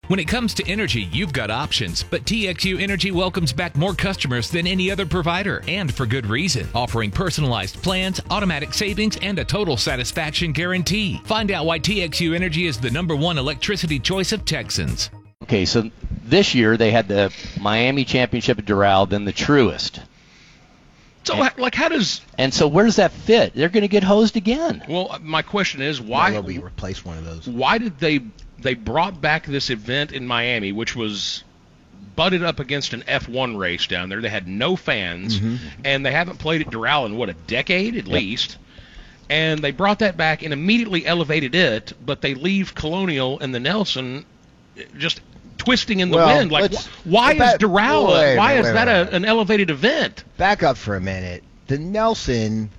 When it comes to energy, you've got options, but TXU Energy welcomes back more customers than any other provider, and for good reason, offering personalized plans, automatic savings, and a total satisfaction guarantee. Find out why TXU Energy is the #1 electricity choice of Texans. Okay, so this year they had the Miami Championship at Doral, then the Truist. So, how does... And so where does that fit? They're going to get hosed again. Well, my question is, why... Will we replace one of those? Why did they brought back this event in Miami, which was butted up against an F1 race down there. They had no fans, and they haven't played at Doral in, a decade at least. And they brought that back and immediately elevated it, but they leave Colonial and the Nelson just twisting in the wind. Like, why is Doral, why is that an elevated event? Back up for a minute. The Nelson,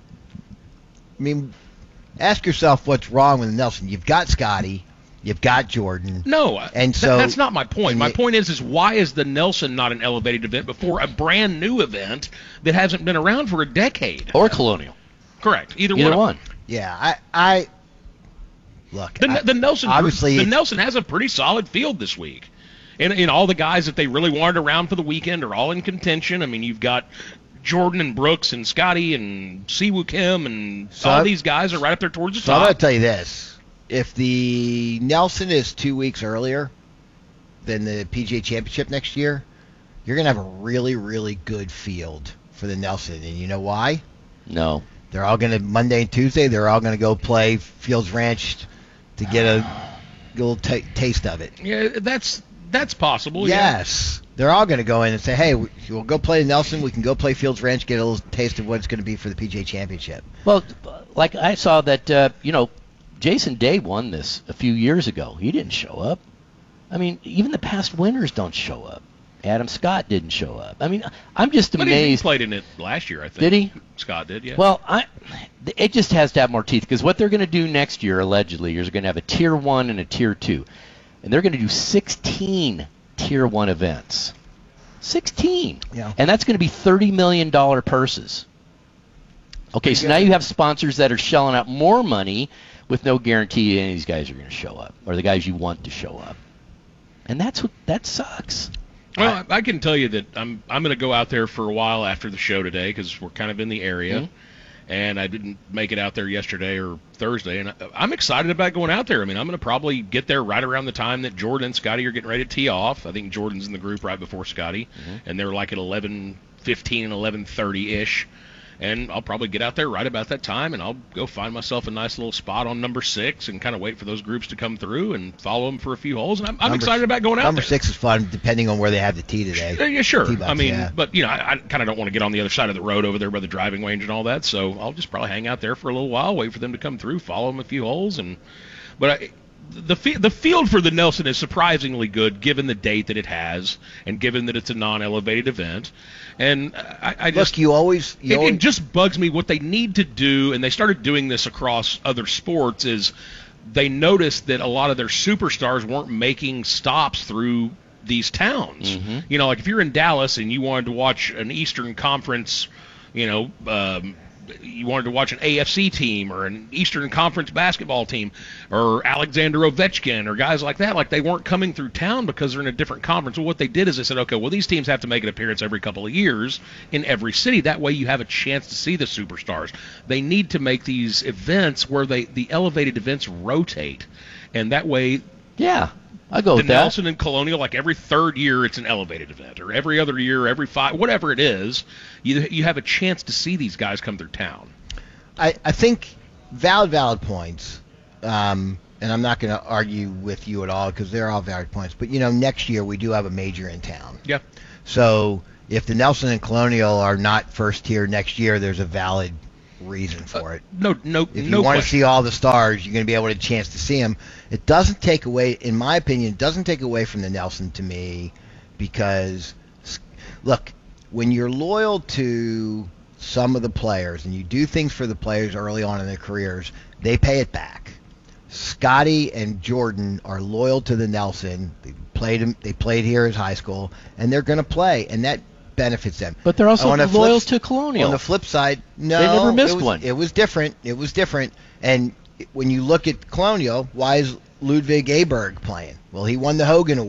ask yourself what's wrong with the Nelson. You've got Scotty. You've got Jordan. No, and so that's not my point. My point is why is the Nelson not an elevated event before a brand new event that hasn't been around for a decade? Or Colonial. Correct. Either one. Yeah, I look. The Nelson obviously the Nelson has a pretty solid field this week, and all the guys that they really wanted around for the weekend are all in contention. I mean, you've got Jordan and Brooks and Scotty and Siwoo Kim and all these guys are right up there towards the top. So I'm going to tell you this. If the Nelson is 2 weeks earlier than the PGA Championship next year, you're going to have a really, really good field for the Nelson. And you know why? No. They're all going to, Monday and Tuesday, they're all going to go play Fields Ranch to get a little taste of it. Yeah, that's possible. Yes. Yeah. They're all going to go in and say, hey, we'll go play Nelson. We can go play Fields Ranch, get a little taste of what it's going to be for the PGA Championship. Well, like I saw that, Jason Day won this a few years ago. He didn't show up. I mean, even the past winners don't show up. Adam Scott didn't show up. I mean, I'm just amazed. But he played in it last year, I think. Did he? Scott did, yeah. Well, it just has to have more teeth, because what they're going to do next year, allegedly, is they're going to have a Tier 1 and a Tier 2. And they're going to do 16 Tier 1 events. 16. Yeah. And that's going to be $30 million purses. Okay, so now you have sponsors that are shelling out more money with no guarantee any of these guys are going to show up, or the guys you want to show up. And that sucks. Well, I can tell you that I'm going to go out there for a while after the show today, because we're kind of in the area, and I didn't make it out there yesterday or Thursday, and I'm excited about going out there. I mean, I'm going to probably get there right around the time that Jordan and Scotty are getting ready to tee off. I think Jordan's in the group right before Scotty, and they're like at 11:15 and 11:30-ish. And I'll probably get out there right about that time, and I'll go find myself a nice little spot on number 6 and kind of wait for those groups to come through and follow them for a few holes. And I'm excited about going out there. Number 6 is fun, depending on where they have the tee today. Yeah, sure. Tee box, I mean, but, I kind of don't want to get on the other side of the road over there by the driving range and all that, so I'll just probably hang out there for a little while, wait for them to come through, follow them a few holes. The field for the Nelson is surprisingly good, given the date that it has, and given that it's a non-elevated event. And I just it just bugs me what they need to do, and they started doing this across other sports. Is they noticed that a lot of their superstars weren't making stops through these towns. Like if you're in Dallas and you wanted to watch an Eastern Conference, you wanted to watch an AFC team or an Eastern Conference basketball team or Alexander Ovechkin or guys like that, like they weren't coming through town because they're in a different conference. Well, what they did is they said, okay, well, these teams have to make an appearance every couple of years in every city. That way you have a chance to see the superstars. They need to make these events where the elevated events rotate, and that way I go with that. The Nelson and Colonial, like every third year it's an elevated event, or every other year, every 5, whatever it is, you have a chance to see these guys come through town. I think valid points, and I'm not going to argue with you at all because they're all valid points, but, next year we do have a major in town. Yeah. So if the Nelson and Colonial are not first tier next year, there's a valid reason for it. If you want to see all the stars, you're going to be able to chance to see them. It doesn't take away, in my opinion, from the Nelson to me, because look, when you're loyal to some of the players and you do things for the players early on in their careers, they pay it back. Scotty and Jordan are loyal to the Nelson. They played here as high school, and they're going to play, and that benefits them. But they're also loyal to Colonial. On the flip side, no, they never missed one. It was different. And when you look at Colonial, why is Ludwig Aberg playing? Well, he won the Hogan Award.